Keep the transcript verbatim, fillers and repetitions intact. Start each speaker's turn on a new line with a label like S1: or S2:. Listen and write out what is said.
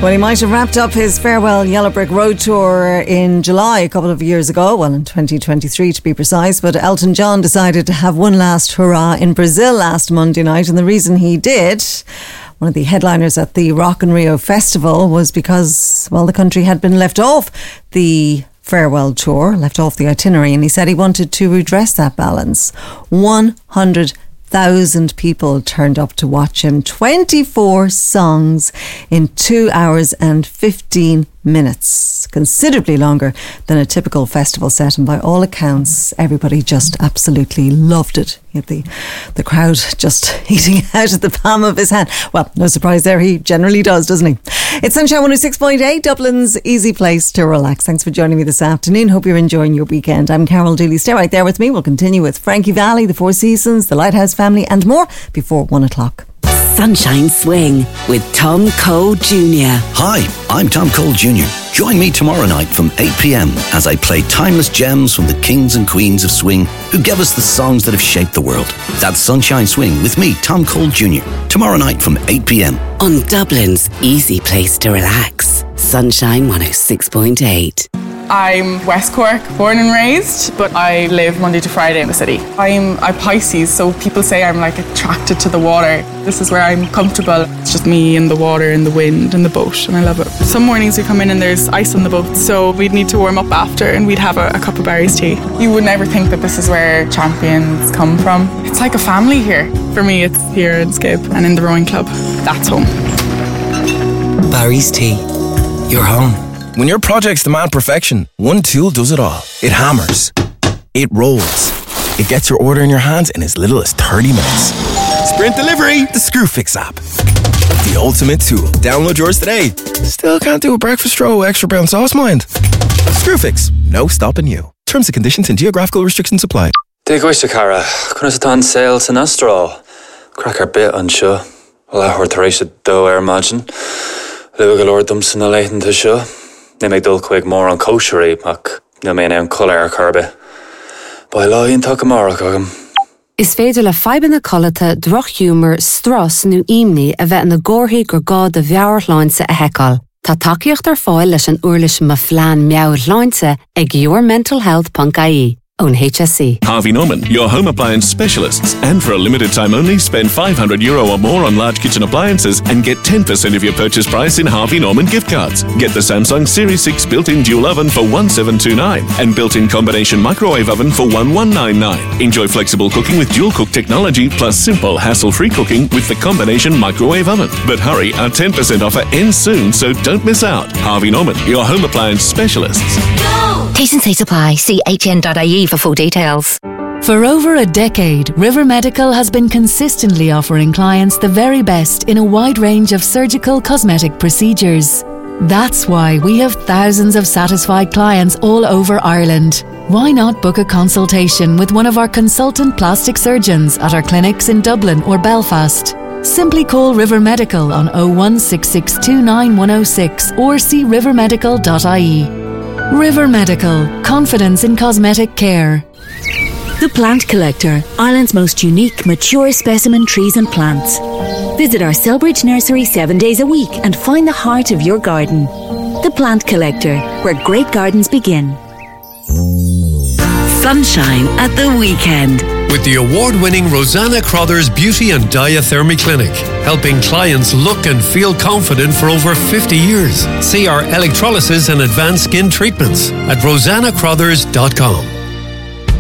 S1: Well, he might have wrapped up his farewell Yellow Brick Road tour in July a couple of years ago, well in twenty twenty-three to be precise, but Elton John decided to have one last hurrah in Brazil last Monday night, and the reason he did, one of the headliners at the Rock in Rio festival, was because, well, the country had been left off the farewell tour, left off the itinerary, and he said he wanted to redress that balance. one hundred thousand people turned up to watch him. twenty-four songs in two hours and fifteen minutes. Considerably longer than a typical festival set, and by all accounts, everybody just absolutely loved it. He had the, the crowd just eating out of the palm of his hand. Well, no surprise there, he generally does, doesn't he? It's Sunshine one oh six point eight, Dublin's easy place to relax. Thanks for joining me this afternoon. Hope you're enjoying your weekend. I'm Carol Dooley. Stay right there with me. We'll continue with Frankie Valli, the Four Seasons, the Lighthouse Family and more before one o'clock.
S2: Sunshine Swing with Tom Cole Junior
S3: Hi, I'm Tom Cole Junior Join me tomorrow night from eight p.m. as I play timeless gems from the kings and queens of swing who gave us the songs that have shaped the world. That's Sunshine Swing with me, Tom Cole Junior Tomorrow night from eight p.m.
S2: on Dublin's easy place to relax. Sunshine one oh six point eight.
S4: I'm West Cork, born and raised, but I live Monday to Friday in the city. I'm a Pisces, so people say I'm like attracted to the water. This is where I'm comfortable. It's just me and the water and the wind and the boat, and I love it. Some mornings we come in and there's ice on the boat, so we'd need to warm up after, and we'd have a, a cup of Barry's tea. You would never think that this is where champions come from. It's like a family here. For me, it's here in Skip and in the rowing club. That's home.
S5: Barry's Tea. You're home. When your projects demand perfection, one tool does it all. It hammers. It rolls. It gets your order in your hands in as little as thirty minutes. Sprint Delivery, the Screwfix app. The ultimate tool. Download yours today. Still can't do a breakfast roll, extra brown sauce, mind? Screwfix, no stopping you. Terms and conditions and geographical restrictions apply.
S6: Dig wish cara, kunna satan sales in Astro. Cracker bit on show. Well, I heard Theresa do air imagine. Live a galore dumps in the late into show. They make dull quick more on koshery, mac. No main on colour carbe. By law in Takamara cogum.
S7: Is féidir le feiben na colata droch humor stros nu imni a vet na gorhi gur god de bheawr lainse a hekal. Tá takeíocht ar fáil leis an uirlis ma flan meawr lainse ag your mental health dot I E. Own H S C.
S8: Harvey Norman, your home appliance specialists. And for a limited time only, spend five hundred euro or more on large kitchen appliances and get ten percent of your purchase price in Harvey Norman gift cards. Get the Samsung Series six built-in dual oven for one seven two nine and built-in combination microwave oven for one one nine nine. Enjoy flexible cooking with dual cook technology plus simple hassle-free cooking with the combination microwave oven. But hurry, our ten percent offer ends soon, so don't miss out. Harvey Norman, your home appliance specialists.
S9: Taste and Taste Supply. See H N dot I E for full details.
S10: For over a decade, River Medical has been consistently offering clients the very best in a wide range of surgical cosmetic procedures. That's why we have thousands of satisfied clients all over Ireland. Why not book a consultation with one of our consultant plastic surgeons at our clinics in Dublin or Belfast? Simply call River Medical on oh one six six two nine one oh six or see river medical dot I E. River Medical. Confidence in cosmetic care.
S11: The Plant Collector, Ireland's most unique, mature specimen trees and plants. Visit our Selbridge nursery seven days a week and find the heart of your garden. The Plant Collector, where great gardens begin.
S2: Sunshine at the weekend.
S12: With the award-winning Rosanna Crothers Beauty and Diathermy Clinic, helping clients look and feel confident for over fifty years. See our electrolysis and advanced skin treatments at rosanna crothers dot com.